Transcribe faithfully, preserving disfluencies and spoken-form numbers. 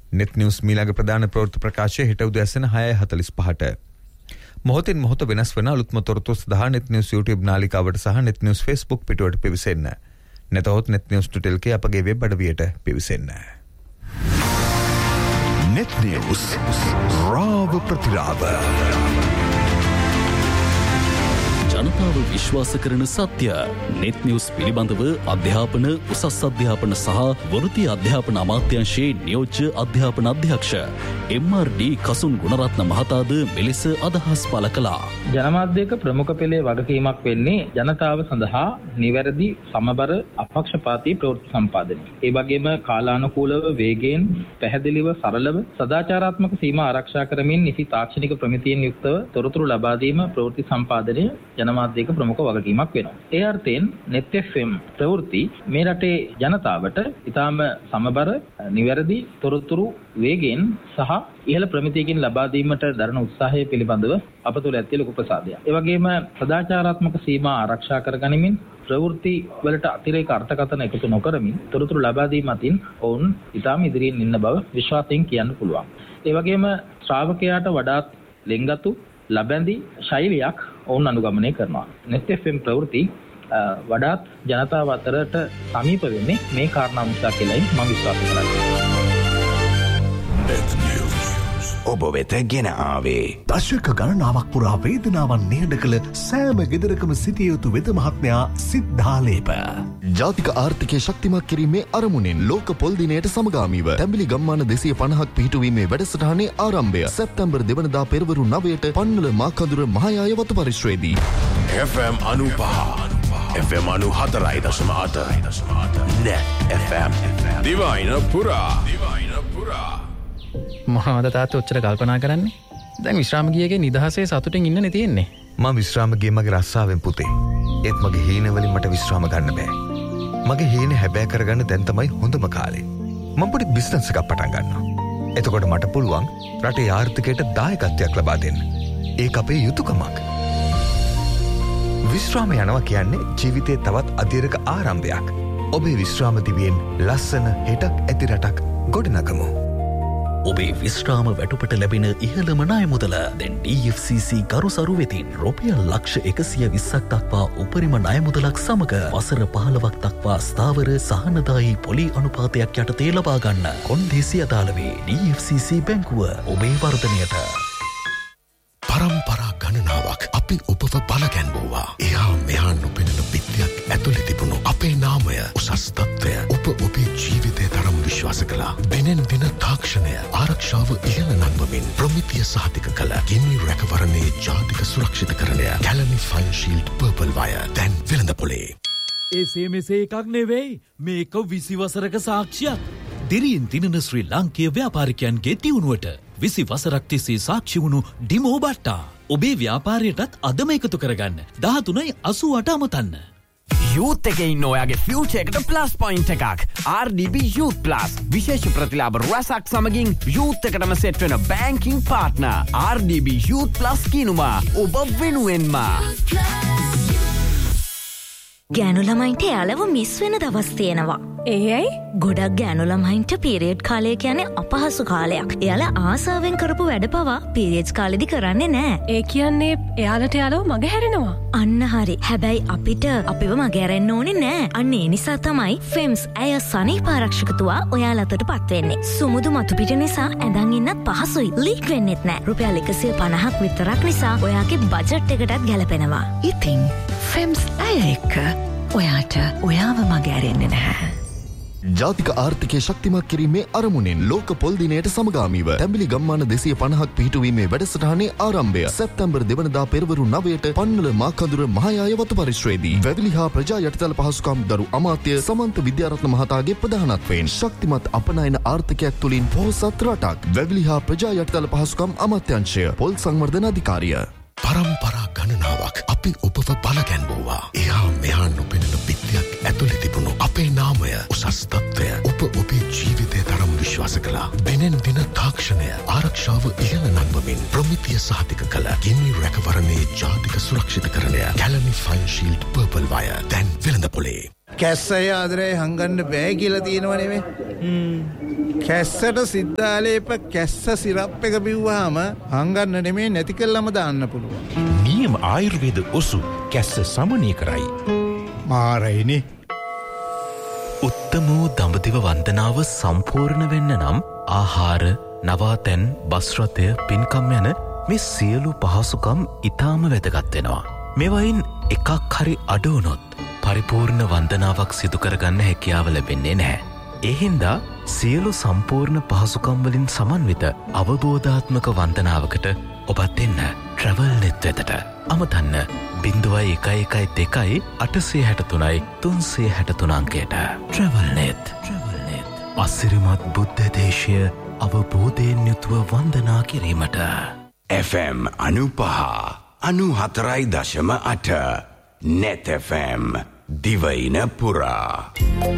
net news මීළඟ ප්‍රධාන ප්‍රවෘත්ති ප්‍රකාශය හෙට උදෑසන හය හතළිස් පහට. මොහොතින් මොහොත වෙනස් වන අලුත්ම තොරතුරු සඳහා net news YouTube නාලිකාවට සහ net news Facebook පිටුවට පිවිසෙන්න. නැතහොත් net news ටෙල් කේ අපගේ වෙබ් අඩවියට පිවිසෙන්න. net news රාව ප්‍රතිලාභ ජනතාව විශ්වාස කරන සත්‍ය net news පිළිබඳව අධ්‍යාපන උසස් අධ්‍යාපන සහ වෘත්ති අධ්‍යාපන අමාත්‍යාංශයේ නියෝජ්‍ය අධ්‍යාපන අධ්‍යක්ෂ එම් ආර් ඩී කසුන් ගුණරත්න මහතාද මෙලෙස අදහස් පළ කළා. ජනමාධ්‍යක ප්‍රමුඛ පෙළේ වගකීමක් වෙන්නේ ජනතාව සඳහා නිවැරදි සමබර අපක්ෂපාතී ප්‍රවෘත්ති සම්පාදනය. ඒ වගේම කාලානුකූලව වේගයෙන් පැහැදිලිව සරලව සදාචාරාත්මක සීමා ආරක්ෂා කරමින් නිසි තාක්ෂණික ප්‍රමිතියෙන් යුක්තව තොරතුරු ලබා දීම ප්‍රවෘත්ති සම්පාදනය ජනමාධ්‍යක ප්‍රමුඛ වගකීමක් වෙනවා. ඒ අර්ථයෙන් net එෆ් එම් ප්‍රවෘත්ති මේ රටේ ජනතාවට ඉතාම සමබර නිවැරදි තොරතුරු වේගයෙන් සහ ඉහළ ප්‍රමිතියකින් ලබා දීමට දරන උත්සාහය පිළිබඳව අප තුළ ඇති ලොකු ප්‍රසාදයක්. ඒ වගේම සදාචාරාත්මක සීමා ආරක්ෂා කරගනිමින් ප්‍රවෘත්ති වලට අතිරේක අර්ථකථන එකතු නොකරමින් තොරතුරු ලබා දීම අතින් ඔවුන් ඉතාම ඉදිරියෙන් ඉන්න බව විශ්වාසයෙන් කියන්න පුළුවන්. ඒ වගේම ශ්‍රාවකයාට වඩාත් ලෙන්ගතු ලබැඳි ශෛලියක් ඔවුන් අනුගමනය කරනවා. net එෆ් එම් ප්‍රවෘත්ති වඩාත් ජනතාව අතරට සමීප වෙන්නේ මේ කාරණා නිසා කියලායි මම විශ්වාස කරන්නේ. ඔබ වෙත ගෙන ආවේ දශක ගණනාවක් පුරා වේදනාවන් නිහඬ කළ සෑම ගෙදරකම සිටිය යුතු වෙද මහත්මයා සිද්ධාලේප. ජාතික ආර්ථිකය ශක්තිමත් කිරීමේ අරමුණෙන් ලෝක පොල් දිනයට සමගාමීව තැඹිලි ගම්මාන දෙසිය පනහක් පිහිටුවීමේ වැඩසටහනේ ආරම්භය සැප්තැම්බර් දෙවනදා පෙරවරු නවයට පන්නල මාකඳුර මහයාය වතු පරිශ්‍රයේදී. එෆ් එම් අනූපහ එෆ් එම් අනූ හතරයි දශම අට net එෆ් එම් දිවයින පුරා දිවයින පුරා. මොනවද තාත්තේ ඔච්චර කල්පනා කරන්නේ? දැන් විශ්‍රාම ගියගේ නිදහසේ සතුටින් ඉන්නනේ තියෙන්නේ. මම විශ්‍රාම ගියේ මගේ රස්සාවෙන් පුතේ. ඒත් මගේ හීන වලින් මට විශ්‍රාම ගන්න බෑ. මගේ හීන හැබෑ කරගන්න දැන් තමයි හොඳම කාලේ. මම පොඩි බිස්නස් එකක් පටන් ගන්නවා. එතකොට මට පුළුවන් රටේ ආර්ථිකයට දායකත්වයක් ලබා දෙන්න. ඒක අපේ යුතුයකමක්. විශ්‍රාම යනවා කියන්නේ ජීවිතේ තවත් අධිරක ආරම්භයක්. ඔබේ විශ්‍රාම දිවියෙන් ලස්සන හෙටක් ඇති රටක් ගොඩනගමු. ඔබේ විශ්‍රාම වැටුපට ලැබෙන ඉහළම ණය මුදල දැන් ඩී එෆ් සී සී ගරුසරු වෙතින් රුපියල් ලක්ෂ එකසිය විස්සක් දක්වා උපරිම ණය මුදලක් සමග වසර පහළොවක් දක්වා ස්ථාවර සහනදායී පොලි අනුපාතයක් යටතේ ලබා ගන්න. කොන්දේසි අදාළ වේ ඩී එෆ් සී සී බැංකුව ඔබේ වර්ධනයට. පරම්පරා ගණනාවක් අපි ඔබව බලගැන්වුවා. එහා මෙහා නොපෙනෙන පිටියක් ඇතුලේ තිබුණු අපේ නාමය උසස් තත්ත්වය ඔබ ඔබේ ජීවිතය තරම් විශ්වාස කළා. දිනෙන් දින තාක්ෂණය ආරක්ෂාව ඉහළ නංවමින් ප්‍රමිතිය සහතික කළ ගිනි රැකවරණයේ ජාතික සුරක්ෂිතකරණය Kelani fine shield purple wire දැන් වෙළඳපොලේ. එසේ මෙසේ එකක් නෙවෙයි මේක විසි වසරක සාක්ෂියක්. දිරියෙන් දිනන ශ්‍රී ලාංකීය ව්‍යාපාරිකයන්ගේ දියුණුවට විසි වසරක් තිස්සේ සාක්ෂි වුණු ඩිමෝ බට්ටා. ඔබේ ව්‍යාපාරයටත් අදම එකතු කරගන්න දහතුනයි අසූ අට අමතන්න. යූත් එකේ ඉන්න ඔයාගේ ෆියුචර් එකට ප්ලස් පොයින්ට් එකක්. ආර් ඩී බී Youth Plus විශේෂ ප්‍රතිලාභ රැසක් සමගින් යූත් එකටම සෙට් වෙන බැංකින් පාර්ට්නර් ආර් ඩී බී Youth Plus කිනුමා ඔබ වෙනුවෙන්ම. ගෑනු ළමයින්ට යාළව මිස් වෙන දවස් තියෙනවා. ඒ ඇයි? ගොඩක් ගෑනු ළමයින්ට පීරියඩ් කාලය කියන්නේ අපහසු කාලයක්. එයාලා ආසාවෙන් කරපු වැඩ පවා පීරියඩ්ස් කාලෙදි කරන්නේ නැහැ. ඒ කියන්නේ එයාලට යාළව මගහැරෙනවා. අන්න හරි. හැබැයි අපිට අපිව මගහැරෙන්න ඕනේ නැහැ. අන්න ඒ නිසා තමයි ෆෙම්ස් ඇය සනීප ආරක්ෂකතුවා ඔයාලටපත් වෙන්නේ. සුමුදු මතු පිට නිසා ඇඳන් ඉන්නත් පහසුයි. ලීක් වෙන්නෙත් නැහැ. රුපියල් එකසිය පනහක් විතරක් නිසා ඔයාගේ බජට් එකටත් ගැලපෙනවා. ඉතින් ෆෙම්ස් ඇය එක්ක ඔයාට ඔයාව මගහැරෙන්නේ නැහැ. ජාතික ආර්ථිකය ශක්තිමත් කිරීමේ අරමුණෙන් ලෝක පොල් දිනයට සමගාමීව තැඹිලි ගම්මාන දෙසිය පනහක් පිහිටුවීමේ වැඩසටහනේ ආරම්භය සැප්තැම්බර් දෙවනදා පෙරවරු නවයට පන්නල මාකඳුර මහයාය වතු පරිශ්‍රයේදී වැවිලි හා ප්‍රජා යටිතල පහසුකම් දරු අමාත්‍ය සමන්ත විද්‍යාරත්න මහතාගේ ප්‍රධානත්වයෙන් ශක්තිමත් අපනයන ආර්ථිකයක් තුළින් පොහොසත් රටක් වැවිලි හා ප්‍රජා යටිතල පහසුකම් අමාත්‍යාංශය පොල් සංවර්ධන අධිකාරිය. පරම්පරා ගණනාවක් අපි ඔබව බලගැන්වුවා. එහා මෙහා නොපෙනෙන පිටියක් ඇතුලේ තිබුණු අපේ නාමය උසස් තත්ත්වය ඔබ ඔබේ ජීවිතය තරම් විශ්වාස කළා. දිනෙන් දින තාක්ෂණය ආරක්ෂාව ඉහළ නංවමින් ප්‍රමිතිය සහතික කළ ගිනි රැකවරණයේ ජාතික සුරක්ෂිතකරණය Kelani fine shield purple wire දැන් වෙළඳපොලේ. කැස්සය ආදරේ හංගන්න බෑ කියලා තියෙනව නෙමෙයි. කැස්සට සිද්ධාලේප කැස්ස සිරප් එක බිව්වහම හංගන්න නෙමෙයි නැති කළාම දාන්න පුළුවන්. නියම ආයුර්වේද ඔසු කැස්ස සමනය කරයි. මාරයිනේ. උත්තම වූ දඹදිව වන්දනාව සම්පූර්ණ වෙන්න නම් ආහාර, නවාතැන්, බස්රථය, පින්කම් යන මේ සියලු පහසුකම් ඉතාම වැදගත් වෙනවා. මෙවයින් එකක් හරි අඩු වුණොත් පරිපූර්ණ වන්දනාවක් සිදු කරගන්න හැකියාව ලැබෙන්නේ නැහැ. ඒ හින්දා සියලු සම්පූර්ණ පහසුකම් වලින් සමන්විත අවබෝධාත්මක වන්දනාවකට ඔබත් එන්න ට්‍රැවල් නෙත් වෙතට. අමතන්න බිංදුවයි එකයි එකයි දෙකයි අටසිය හැට තුනයි තුන්සිය හැට තුන අංකයට. ට්‍රැවල් නෙත්. අසිරිමත් බුද්ධ දේශය අවබෝධයෙන් යුතුව වන්දනා කිරීමට. එෆ් එම් අනුපහ අනුහතරයි දශම අට නෙත් එෆ් එම් දිවයින පුරා.